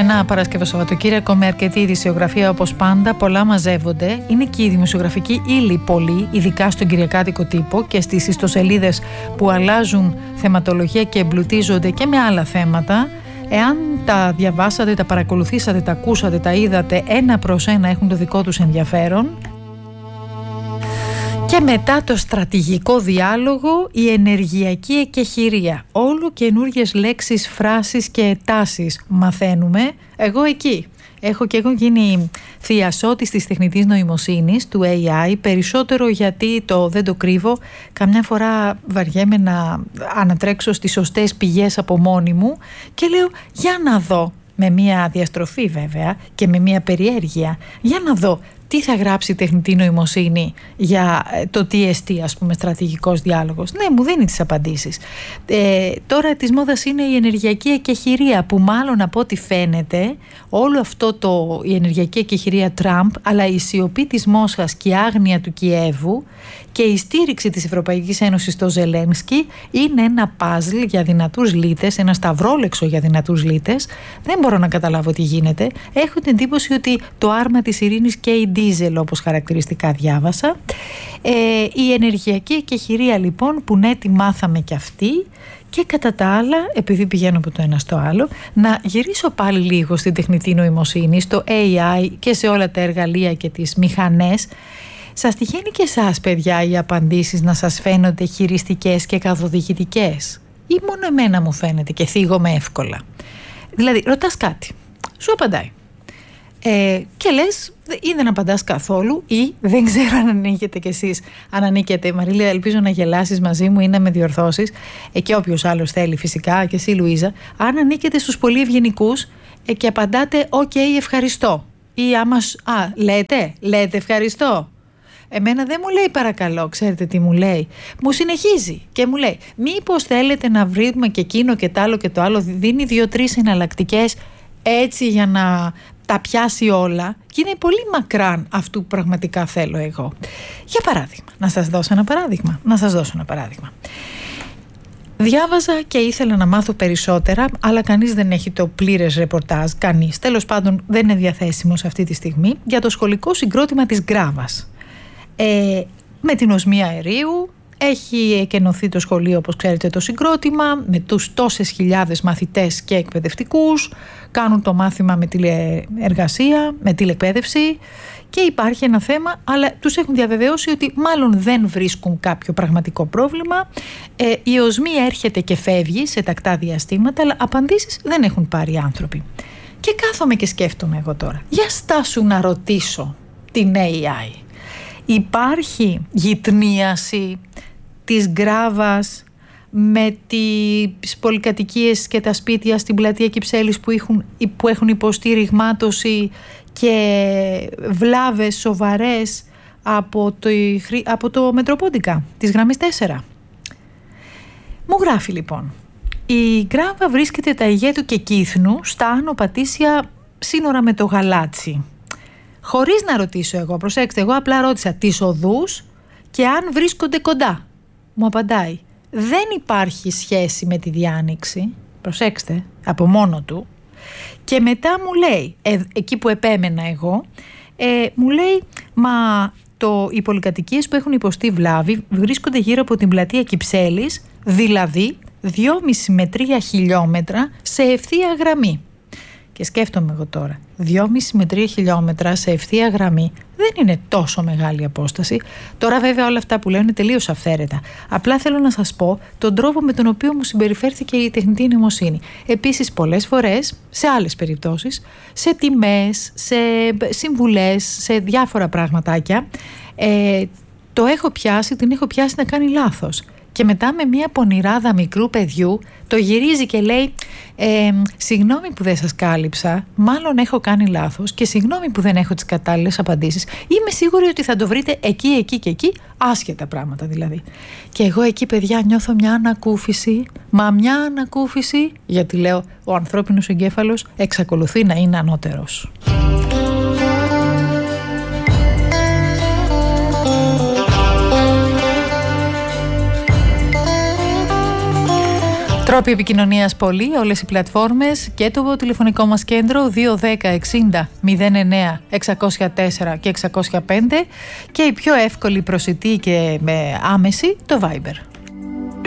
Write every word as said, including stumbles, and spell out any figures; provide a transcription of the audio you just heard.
Ένα Παρασκευό Σαββατοκύριακο με αρκετή ειδησιογραφία όπως πάντα, πολλά μαζεύονται. Είναι και η δημοσιογραφική ύλη πολύ, ειδικά στον κυριακάτικο τύπο και στις ιστοσελίδες που αλλάζουν θεματολογία και εμπλουτίζονται και με άλλα θέματα. Εάν τα διαβάσατε, τα παρακολουθήσατε, τα ακούσατε, τα είδατε, ένα προς ένα έχουν το δικό τους ενδιαφέρον. Και μετά το στρατηγικό διάλογο, η ενεργειακή εκεχηρία. Όλο καινούργιες λέξεις, φράσεις και τάσεις μαθαίνουμε. Εγώ εκεί. Έχω και εγώ γίνει θειασότης της τεχνητής νοημοσύνης, του έι άι, περισσότερο γιατί, το δεν το κρύβω, καμιά φορά βαριέμαι να ανατρέξω στις σωστές πηγές από μόνη μου και λέω για να δω, με μια διαστροφή βέβαια και με μια περιέργεια, για να δω τι θα γράψει η τεχνητή νοημοσύνη για το τι εστί, ας πούμε, στρατηγικός διάλογος. Ναι, μου δίνει τις απαντήσεις. Ε, τώρα της μόδας είναι η ενεργειακή εκεχηρία, που μάλλον από ό,τι φαίνεται όλο αυτό το, η ενεργειακή εκεχηρία Τραμπ, αλλά η σιωπή της Μόσχας και η άγνοια του Κιέβου και η στήριξη της Ευρωπαϊκής Ένωσης στο Ζελένσκι είναι ένα παζλ για δυνατούς λύτες, ένα σταυρόλεξο για δυνατούς λύτες. Δεν μπορώ να καταλάβω τι γίνεται. Έχω την εντύπωση ότι το άρμα της ειρήνης και η ντίζελ, όπως χαρακτηριστικά διάβασα. Ε, η ενεργειακή εκεχηρία λοιπόν, που ναι, τη μάθαμε κι αυτή. Και κατά τα άλλα, επειδή πηγαίνω από το ένα στο άλλο, να γυρίσω πάλι λίγο στην τεχνητή νοημοσύνη, στο έι άι και σε όλα τα εργαλεία και τις μηχανές. Σας τυχαίνει και εσάς, παιδιά, οι απαντήσεις να σας φαίνονται χειριστικές και καθοδηγητικές, ή μόνο εμένα μου φαίνεται και θίγομαι εύκολα? Δηλαδή, ρωτάς κάτι, σου απαντάει ε, και λες ή δεν απαντάς καθόλου, ή δεν ξέρω αν ανήκετε κι εσείς. Αν ανήκετε, Μαρίλια, ελπίζω να γελάσεις μαζί μου ή να με διορθώσεις, ε, και όποιος άλλος θέλει φυσικά, και εσύ Λουίζα. Αν ανήκετε στους πολύ ευγενικούς ε, και απαντάτε «ΟΚ, okay, ευχαριστώ», ή άμα α, λέτε, λέτε ευχαριστώ. Εμένα δεν μου λέει παρακαλώ, ξέρετε τι μου λέει? Μου συνεχίζει και μου λέει μήπως θέλετε να βρούμε και εκείνο και το άλλο και το άλλο. Δίνει δύο-τρεις εναλλακτικές έτσι για να τα πιάσει όλα, και είναι πολύ μακράν αυτού που πραγματικά θέλω εγώ. Για παράδειγμα, να σας δώσω ένα παράδειγμα. Να σας δώσω ένα παράδειγμα. Διάβαζα και ήθελα να μάθω περισσότερα, αλλά κανείς δεν έχει το πλήρες ρεπορτάζ, κανείς. Τέλος πάντων δεν είναι διαθέσιμος αυτή τη στιγμή, για το σχολικό συγκρότημα της Γκράβας. Ε, με την οσμία αερίου έχει εκενωθεί το σχολείο, όπως ξέρετε, το συγκρότημα, με τους τόσες χιλιάδες μαθητές και εκπαιδευτικούς. Κάνουν το μάθημα με τηλεεργασία, με τηλεκπαίδευση, και υπάρχει ένα θέμα, αλλά τους έχουν διαβεβαιώσει ότι μάλλον δεν βρίσκουν κάποιο πραγματικό πρόβλημα. Ε, η οσμία έρχεται και φεύγει σε τακτά διαστήματα, αλλά απαντήσεις δεν έχουν πάρει οι άνθρωποι. Και κάθομαι και σκέφτομαι εγώ τώρα, για στάσου να ρωτήσω την έι άι. Υπάρχει γυτνίαση της Γκράβας με τις πολυκατοικίες και τα σπίτια στην πλατεία Κυψέλης που έχουν, που έχουν υποστεί ρηγμάτωση και βλάβες σοβαρές από το, από το Μετροπόντικα της γραμμής τέσσερα? Μου γράφει λοιπόν, η Γκράβα βρίσκεται τα Αιγέτου και Κύθνου στα Άνω Πατήσια, σύνορα με το Γαλάτσι. Χωρίς να ρωτήσω εγώ, προσέξτε, εγώ απλά ρώτησα τις οδούς και αν βρίσκονται κοντά. Μου απαντάει, δεν υπάρχει σχέση με τη διάνοιξη, προσέξτε, από μόνο του. Και μετά μου λέει, ε, εκεί που επέμενα εγώ, ε, μου λέει, μα το, οι πολυκατοικίες που έχουν υποστεί βλάβη βρίσκονται γύρω από την πλατεία Κυψέλης, δηλαδή δυόμισι με τρία χιλιόμετρα σε ευθεία γραμμή. Και σκέφτομαι εγώ τώρα, δυόμισι με τρία χιλιόμετρα σε ευθεία γραμμή δεν είναι τόσο μεγάλη απόσταση. Τώρα βέβαια όλα αυτά που λέω είναι τελείως αυθαίρετα. Απλά θέλω να σας πω τον τρόπο με τον οποίο μου συμπεριφέρθηκε η τεχνητή νοημοσύνη. Επίσης πολλές φορές, σε άλλες περιπτώσεις, σε τιμές, σε συμβουλές, σε διάφορα πραγματάκια, ε, το έχω πιάσει, την έχω πιάσει να κάνει λάθος. Και μετά με μια πονηράδα μικρού παιδιού το γυρίζει και λέει ε, συγγνώμη που δεν σας κάλυψα, μάλλον έχω κάνει λάθος και συγγνώμη που δεν έχω τις κατάλληλες απαντήσεις. Είμαι σίγουρη ότι θα το βρείτε εκεί, εκεί και εκεί, άσχετα πράγματα δηλαδή. Και εγώ εκεί, παιδιά, νιώθω μια ανακούφιση, μα μια ανακούφιση, γιατί λέω ο ανθρώπινος εγκέφαλος εξακολουθεί να είναι ανώτερος. Τρόποι επικοινωνίας πολλοί, όλες οι πλατφόρμες και το τηλεφωνικό μας κέντρο δύο δέκα εξήντα μηδέν εννέα εξακόσια τέσσερα και εξακόσια πέντε και η πιο εύκολη προσιτή και με άμεση το Viber.